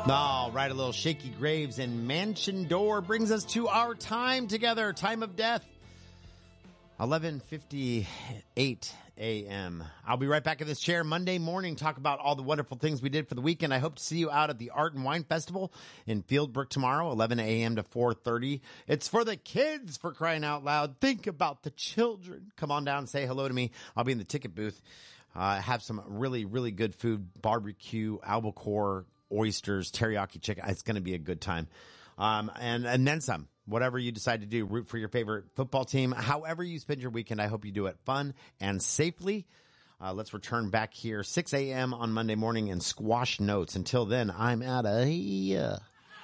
All right, a little Shaky Graves and Mansion Door brings us to our time together, time of death, 11:58 a.m. I'll be right back in this chair Monday morning, talk about all the wonderful things we did for the weekend. I hope to see you out at the Art and Wine Festival in Fieldbrook tomorrow, 11 a.m. to 4:30. It's for the kids, for crying out loud. Think about the children. Come on down and say hello to me. I'll be in the ticket booth. Have some really, really good food, barbecue, albacore, oysters, teriyaki chicken. It's going to be a good time. And then some. Whatever you decide to do, root for your favorite football team. However you spend your weekend, I hope you do it fun and safely. Let's return back here 6 a.m. on Monday morning and squash notes. Until then, I'm out of here.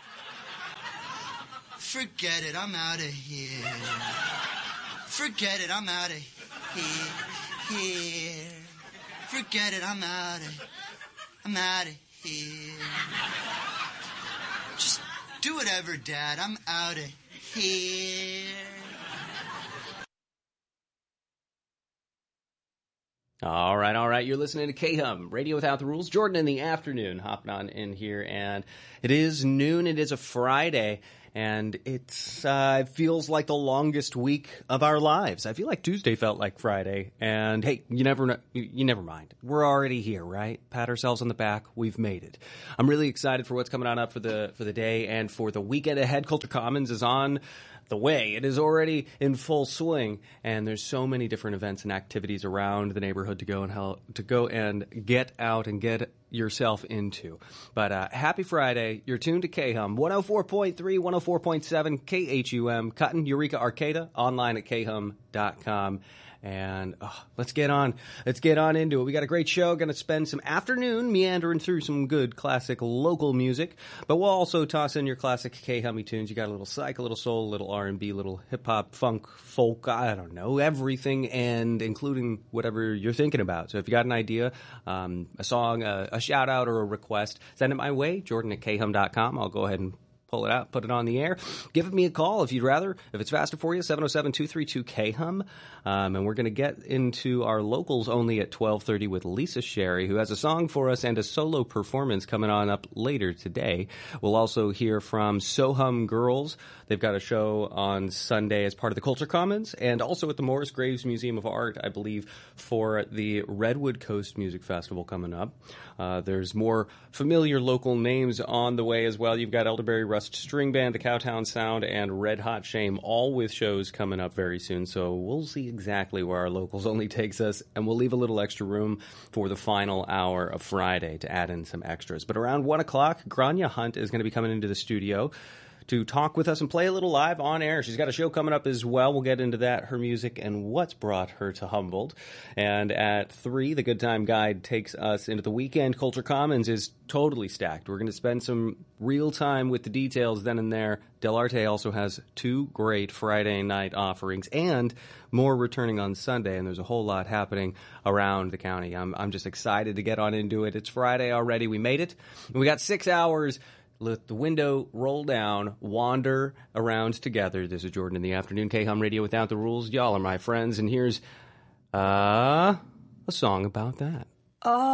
Forget it, I'm out of here. Forget it, I'm out of here. Forget it, I'm out of here. Just do whatever, Dad. I'm out of here. All right. You're listening to K-Hum, Radio Without the Rules. Jordan in the afternoon, hopping on in here, and it is noon. It is a Friday, and it feels like the longest week of our lives. I feel like Tuesday felt like Friday, and hey, you never mind. We're already here, right? Pat ourselves on the back. We've made it. I'm really excited for what's coming on up for the day and for the weekend ahead. Culture Commons is on the way. It is already in full swing, and there's so many different events and activities around the neighborhood to go and get out and get yourself into. But happy Friday. You're tuned to K-Hum 104.3, 104.7 KHUM, Cutton, Eureka, Arcata, online at khum.com. And let's get on into it. We got a great show. Going to spend some afternoon meandering through some good classic local music, but we'll also toss in your classic K-Hummy tunes. You got a little psych, a little soul, a little R&B, a little hip-hop, funk, folk, I don't know, everything, and including whatever you're thinking about. So if you got an idea, a song, a shout-out, or a request, send it my way, Jordan at khum.com. I'll go ahead and pull it out, put it on the air. Give me a call if you'd rather. If it's faster for you, 707-232-KHUM. And we're going to get into our locals only at 12:30 with Lisa Sherry, who has a song for us and a solo performance coming on up later today. We'll also hear from Sohum Girls. They've got a show on Sunday as part of the Culture Commons, and also at the Morris Graves Museum of Art, I believe, for the Redwood Coast Music Festival coming up. There's more familiar local names on the way as well. You've got Elderberry Rust String Band, the Cowtown Sound, and Red Hot Shame, all with shows coming up very soon. So we'll see exactly where our locals only takes us, and we'll leave a little extra room for the final hour of Friday to add in some extras. But around 1 o'clock, Grania Hunt is going to be coming into the studio to talk with us and play a little live on air. She's got a show coming up as well. We'll get into that, her music, and what's brought her to Humboldt. And at 3, the Good Time Guide takes us into the weekend. Culture Commons is totally stacked. We're going to spend some real time with the details then and there. Del Arte also has 2 great Friday night offerings and more returning on Sunday, and there's a whole lot happening around the county. I'm just excited to get on into it. It's Friday already. We made it. We got 6 hours. Let the window roll down, wander around together. This is Jordan in the afternoon, K-Hum Radio Without the Rules. Y'all are my friends, and here's a song about that.